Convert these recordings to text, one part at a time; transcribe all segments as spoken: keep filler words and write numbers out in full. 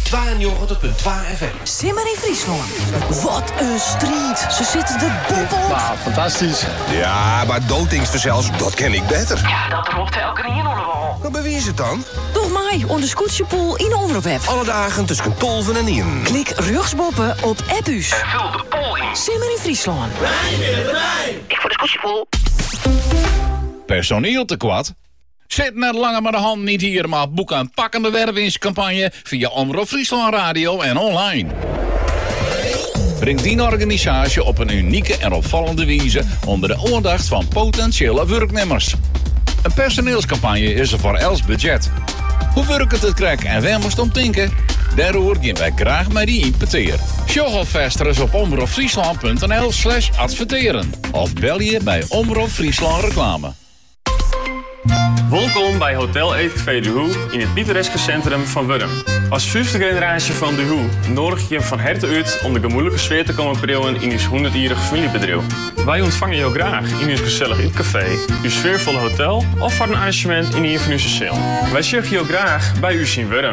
tweeënnegentig punt twee F M. Simmer in Friesland. Wat een strijd. Ze zitten de boep op. Nou, fantastisch. Ja, maar dooddingsverzels, dat ken ik beter. Ja, dat roept elke keer in onder wel. Dan beweer ze het dan. Doch mij, onder Scootjepoel in de Omroep-app. Alle dagen tussen tolven en in. Klik rugsboppen op appus. En vul de poll in. Simmer in Friesland. Ik voor de Scootjepoel. Personeel tekort? Zet net langer maar de hand niet hier, maar boek een pakkende wervingscampagne via Omroep Friesland Radio en online. Breng die organisatie op een unieke en opvallende wijze onder de aandacht van potentiële werknemers. Een personeelscampagne is er voor els budget. Hoe werkt het krek en waar moest om denken? Daarover gaan wij graag met die impeteer. Sjog alvast eens op omroepfriesland punt n l slash adverteren. Of bel je bij Omroep Friesland Reclame. Welkom bij Hotel Eetcafé De Hoe in het pittoreske centrum van Wurm. Als vijfde generatie van De Hoe nodig je van harte uit om de gemoedelijke sfeer te komen brengen in uw honderdjarige familiebedrijf. Wij ontvangen je graag in uw gezellig eetcafé, uw sfeervolle hotel of voor een arrangement in een van uw cel. Wij zorgen je graag bij u in Wurm.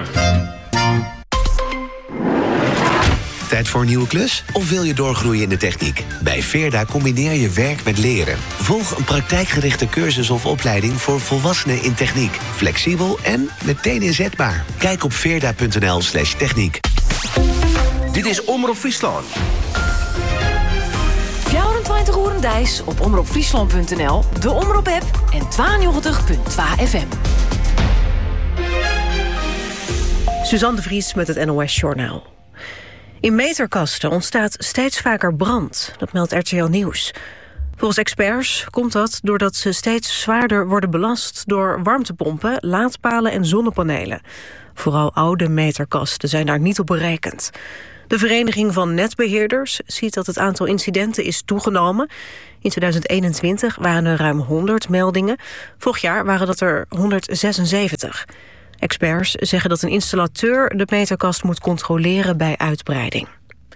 Tijd voor een nieuwe klus? Of wil je doorgroeien in de techniek? Bij Veerda combineer je werk met leren. Volg een praktijkgerichte cursus of opleiding voor volwassenen in techniek. Flexibel en meteen inzetbaar. Kijk op veerda punt n l slash techniek. Dit is Omroep Friesland. vierentwintig uur en dijs op omroepfriesland punt n l, de Omroep-app en tweeënnegentig punt twee F M. Suzanne de Vries met het N O S-journaal. In meterkasten ontstaat steeds vaker brand, dat meldt R T L Nieuws. Volgens experts komt dat doordat ze steeds zwaarder worden belast door warmtepompen, laadpalen en zonnepanelen. Vooral oude meterkasten zijn daar niet op berekend. De Vereniging van Netbeheerders ziet dat het aantal incidenten is toegenomen. In tweeduizend eenentwintig waren er ruim honderd meldingen. Vorig jaar waren dat er honderdzesenzeventig. Experts zeggen dat een installateur de meterkast moet controleren bij uitbreiding.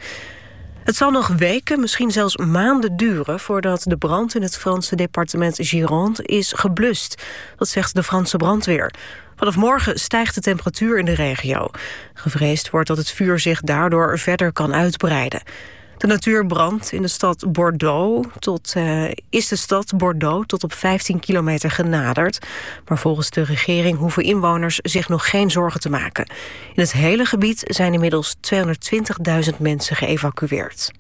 Het zal nog weken, misschien zelfs maanden duren voordat de brand in het Franse departement Gironde is geblust. Dat zegt de Franse brandweer. Vanaf morgen stijgt de temperatuur in de regio. Gevreesd wordt dat het vuur zich daardoor verder kan uitbreiden. De natuur brandt in de stad Bordeaux tot, uh, is de stad Bordeaux tot op vijftien kilometer genaderd. Maar volgens de regering hoeven inwoners zich nog geen zorgen te maken. In het hele gebied zijn inmiddels tweehonderdtwintigduizend mensen geëvacueerd.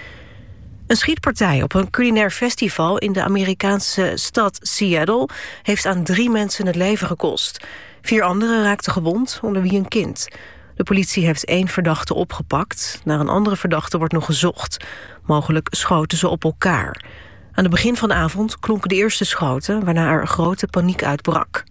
Een schietpartij op een culinair festival in de Amerikaanse stad Seattle heeft aan drie mensen het leven gekost. Vier anderen raakten gewond, onder wie een kind. De politie heeft één verdachte opgepakt. Naar een andere verdachte wordt nog gezocht. Mogelijk schoten ze op elkaar. Aan het begin van de avond klonken de eerste schoten, waarna er grote paniek uitbrak.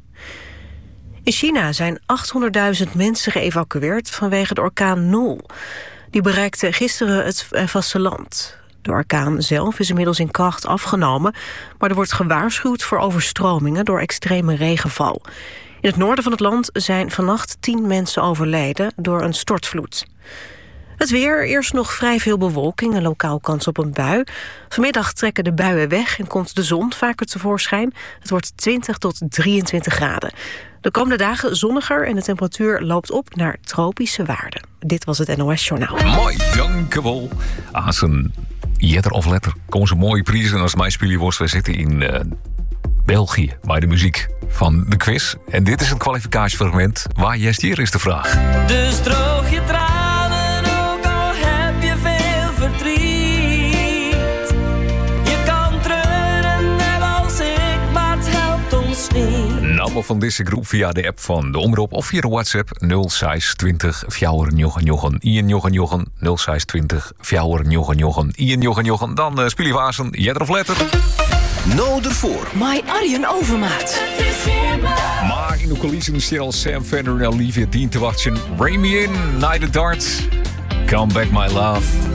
In China zijn achthonderdduizend mensen geëvacueerd vanwege de orkaan Nol. Die bereikte gisteren het vasteland. De orkaan zelf is inmiddels in kracht afgenomen, maar er wordt gewaarschuwd voor overstromingen door extreme regenval. In het noorden van het land zijn vannacht tien mensen overleden door een stortvloed. Het weer, eerst nog vrij veel bewolking en lokaal kans op een bui. Vanmiddag trekken de buien weg en komt de zon vaker tevoorschijn. Het wordt twintig tot drieëntwintig graden. De komende dagen zonniger en de temperatuur loopt op naar tropische waarden. Dit was het N O S-journaal. Mooi, dankjewel. Als een jetter of letter komen ze mooie prijzen als mij spelen worst. Wij zitten in uh, België bij de muziek van de quiz. En dit is het kwalificatiefragment. Waar jest hier is de vraag. Dus droog je tranen, ook al heb je veel verdriet. Je kan treuren net als ik, maar het helpt ons niet. Nummer van deze groep via de app van de Omroep of via de WhatsApp nul zes twintig vijfennegentig eenennegentig nul zes twintig vijfennegentig eenennegentig. Dan uh, speel je wazen, jetter of letter. Nou ervoor. My Arjen Overmaat. Maar in de coulissen stel Sam Fender en Olivia Dean te wachten. Ray me in, Night at Dart. Come back my love.